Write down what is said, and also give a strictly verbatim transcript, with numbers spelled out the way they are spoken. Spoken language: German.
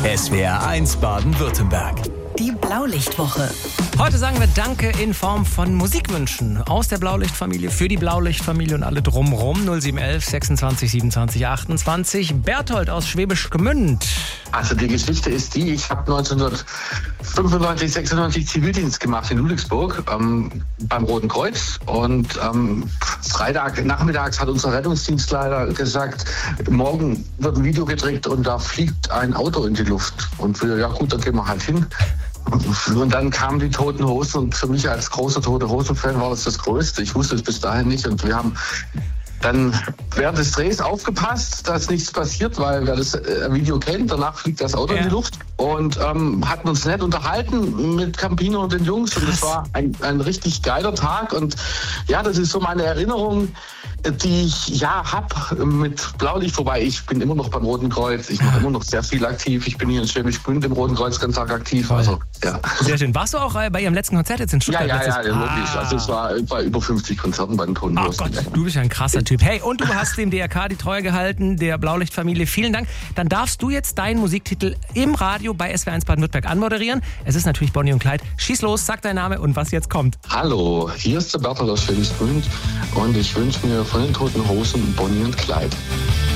S W R eins Baden-Württemberg. Die Blaulichtwoche. Heute sagen wir Danke in Form von Musikwünschen aus der Blaulichtfamilie für die Blaulichtfamilie und alle drumherum. null sieben eins eins sechsundzwanzig siebenundzwanzig achtundzwanzig. Berthold aus Schwäbisch Gmünd. Also die Geschichte ist die, ich habe neunzehnhundertfünfundneunzig, sechsundneunzig Zivildienst gemacht in Ludwigsburg ähm, beim Roten Kreuz. Und ähm, Freitag nachmittags hat unser Rettungsdienstleiter gesagt, morgen wird ein Video gedreht und da fliegt ein Auto in die Luft. Und wir, ja gut, dann gehen wir halt hin. Und dann kamen die Toten Hosen und für mich als großer Tote Hosen-Fan war das das Größte. Ich wusste es bis dahin nicht und wir haben dann während des Drehs aufgepasst, dass nichts passiert, weil wer das Video kennt, danach fliegt das Auto ja. in die Luft und ähm, hatten uns nett unterhalten mit Campino und den Jungs und es war ein, ein richtig geiler Tag und ja, das ist so meine Erinnerung, die ich ja hab mit Blaulicht, wobei ich bin immer noch beim Roten Kreuz, ich mache immer noch sehr viel aktiv, ich bin hier in Schwäbisch Gmünd im Roten Kreuz ganz Tag aktiv. Toll. Also ja. Sehr schön. Warst du auch bei ihrem letzten Konzert jetzt in Stuttgart? Ja, ja, ja, ah. logisch. Also es war bei über fünfzig Konzerten bei den Toten Oh Hosen. Gott, du bist ja ein krasser Typ. Hey, und du hast dem D R K die Treue gehalten, der Blaulichtfamilie. Vielen Dank. Dann darfst du jetzt deinen Musiktitel im Radio bei S W R eins Baden-Württemberg anmoderieren. Es ist natürlich Bonnie und Clyde. Schieß los, sag deinen Namen und was jetzt kommt. Hallo, hier ist der Berthold aus Schwäbisch Gmünd und ich wünsche mir von den Toten Hosen Bonnie und Clyde.